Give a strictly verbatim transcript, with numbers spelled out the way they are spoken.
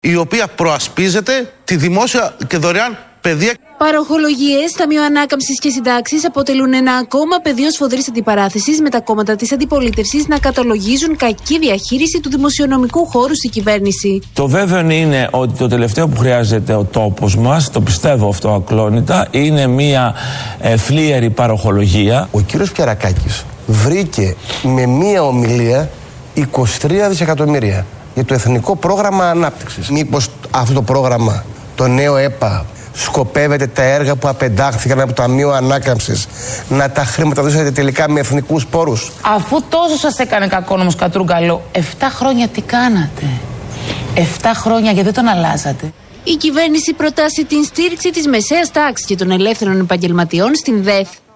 η οποία προασπίζεται τη δημόσια και δωρεάν παιδεία. Παροχολογίες, Ταμείο Ανάκαμψης και Συντάξεις αποτελούν ένα ακόμα πεδίο σφοδρής αντιπαράθεσης με τα κόμματα της αντιπολίτευσης να καταλογίζουν κακή διαχείριση του δημοσιονομικού χώρου στην κυβέρνηση. Το βέβαιο είναι ότι το τελευταίο που χρειάζεται ο τόπος μας, το πιστεύω αυτό ακλόνητα, είναι μια ε, φλίαρη παροχολογία. Ο κύριος Πιαρακάκης βρήκε με μία ομιλία είκοσι τρία δισεκατομμύρια για το Εθνικό Πρόγραμμα Ανάπτυξης. Μήπως αυτό το πρόγραμμα, το νέο ΕΠΑ, σκοπεύετε τα έργα που απεντάχθηκαν από το Ταμείο Ανάκαμψης να τα χρηματοδοτήσετε τελικά με εθνικούς πόρους? Αφού τόσο σας έκανε κακό όμως Κατρούγκαλο, εφτά χρόνια τι κάνατε? εφτά χρόνια γιατί δεν τον αλλάζατε? Η κυβέρνηση προτάσει την στήριξη της μεσαίας τάξης και των ελεύθερων επαγγελματιών στην ΔΕΘ.